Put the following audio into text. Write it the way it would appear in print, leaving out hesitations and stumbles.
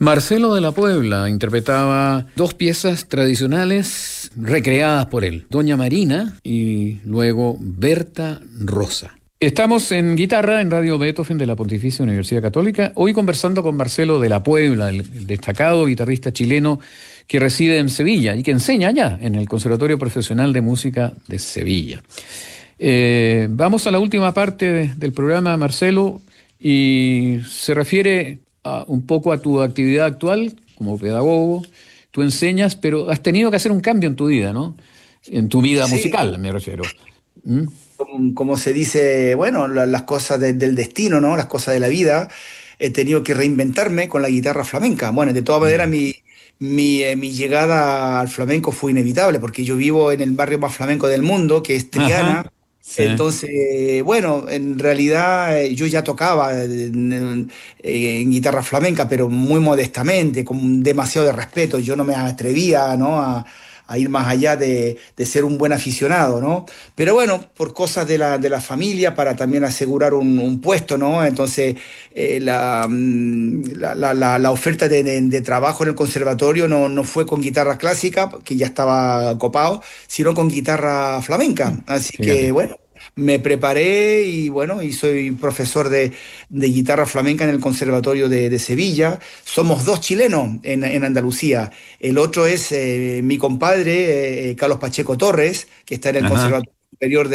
Marcelo de la Puebla interpretaba dos piezas tradicionales recreadas por él, Doña Marina y luego Berta Rosa. Estamos en guitarra en Radio Beethoven de la Pontificia Universidad Católica, hoy conversando con Marcelo de la Puebla, el destacado guitarrista chileno que reside en Sevilla y que enseña allá en el Conservatorio Profesional de Música de Sevilla. Vamos a la última parte del programa, Marcelo, y se refiere un poco a tu actividad actual como pedagogo. Tú enseñas, pero has tenido que hacer un cambio en tu vida, ¿no? En tu vida Sí, musical, me refiero. ¿Mm? como se dice, bueno, las cosas del destino, ¿no? Las cosas de la vida. He tenido que reinventarme con la guitarra flamenca. Bueno, de todas maneras, Ya. mi llegada al flamenco fue inevitable, porque yo vivo en el barrio más flamenco del mundo, que es Ajá. Triana. Sí. Entonces, bueno, en realidad yo ya tocaba en guitarra flamenca, pero muy modestamente, con demasiado de respeto. Yo no me atrevía, ¿no? a ir más allá de ser un buen aficionado, ¿no? Pero bueno, por cosas de la familia, para también asegurar un puesto, ¿no? Entonces, la oferta de trabajo en el conservatorio no fue con guitarra clásica, que ya estaba copado, sino con guitarra flamenca. Así que, Fíjate. bueno, me preparé y bueno, y soy profesor de guitarra flamenca en el Conservatorio de Sevilla. Somos dos chilenos en Andalucía. El otro es mi compadre, Carlos Pacheco Torres, que está en el Ajá. Conservatorio Superior